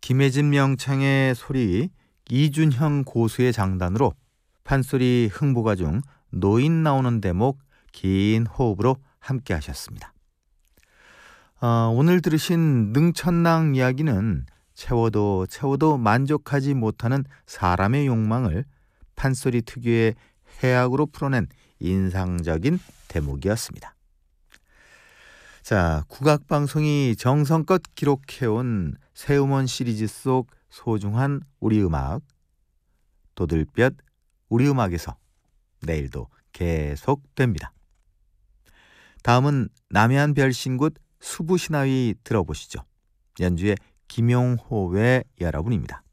김혜진 명창의 소리, 이준형 고수의 장단으로 판소리 흥부가 중 노인 나오는 대목 긴 호흡으로 함께 하셨습니다. 오늘 들으신 능천낭 이야기는 채워도 채워도 만족하지 못하는 사람의 욕망을 판소리 특유의 해악으로 풀어낸 인상적인 대목이었습니다. 자, 국악방송이 정성껏 기록해온 새음원 시리즈 속 소중한 우리 음악, 도들볕 우리 음악에서 내일도 계속됩니다. 다음은 남해안 별신굿 수부시나위 들어보시죠. 연주의 김용호의 여러분입니다.